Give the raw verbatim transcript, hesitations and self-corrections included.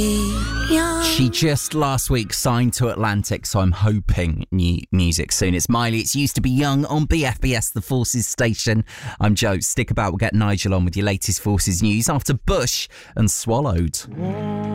She just last week signed to Atlantic, so I'm hoping new music soon. It's Miley. It's Used to Be Young on B F B S, the Forces station. I'm Joe. Stick about. We'll get Nigel on with your latest Forces news after Bush and Swallowed.